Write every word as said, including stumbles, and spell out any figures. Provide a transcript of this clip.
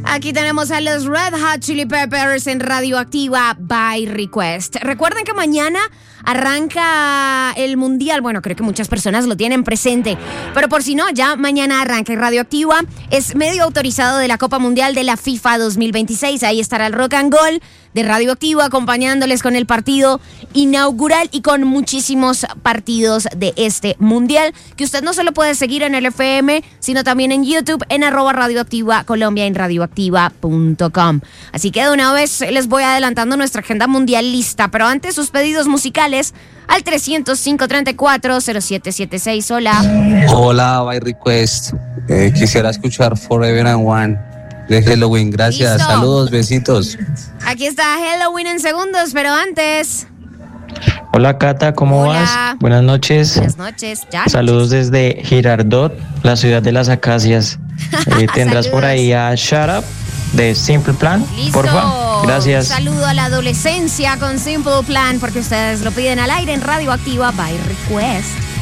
Aquí tenemos a los Red Hot Chili Peppers en Radioactiva by Request. Recuerden que mañana arranca el Mundial. Bueno, creo que muchas personas lo tienen presente, pero por si no, ya mañana arranca. Radioactiva es medio autorizado de la Copa Mundial de la FIFA dos mil veintiséis. Ahí estará el Rock and Roll de Radioactiva acompañándoles con el partido inaugural y con muchísimos partidos de este Mundial, que usted no solo puede seguir en el F M, sino también en YouTube, en arroba Radioactiva Colombia, en radioactiva punto com. Así que de una vez les voy adelantando nuestra agenda mundial lista, pero antes sus pedidos musicales al trescientos cinco, treinta y cuatro, cero siete siete seis. Hola. Hola, by Request. Eh, quisiera escuchar Forever and One de Halloween. Gracias. Listo. Saludos, besitos. Aquí está Halloween en segundos, pero antes... Hola Cata, ¿cómo Hola. vas? Buenas noches. Buenas noches. Ya. Saludos desde Girardot, la ciudad de las acacias. Eh, ¿Tendrás por ahí a Shut Up de Simple Plan? Listo. Porfa. Gracias. Un saludo a la adolescencia con Simple Plan, porque ustedes lo piden al aire en Radioactiva by Request.